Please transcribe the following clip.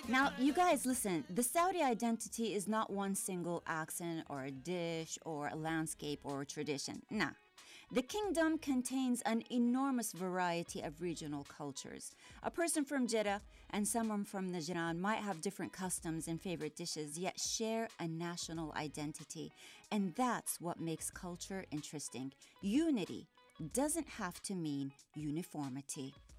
Now, you guys, listen. The Saudi identity is not one single accent or a dish or a landscape or a tradition. Nah. The kingdom contains an enormous variety of regional cultures. A person from Jeddah and someone from Najran might have different customs and favorite dishes, yet share a national identity. And that's what makes culture interesting. Unity doesn't have to mean uniformity.